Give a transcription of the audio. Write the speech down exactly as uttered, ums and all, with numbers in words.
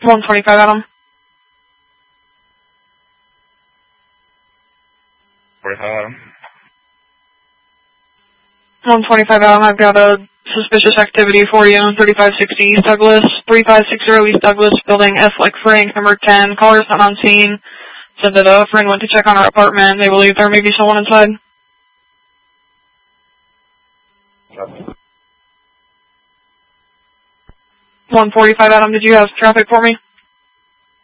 one twenty-five, Adam. forty-five, Adam. one twenty-five, Adam. I've got a suspicious activity for you. thirty-five sixty East Douglas. three five six zero East Douglas, building F like Frank, number ten. Caller's not on scene. Said that a friend went to check on her apartment. They believe there may be someone inside. Yep. one forty-five, Adam. Did you have traffic for me?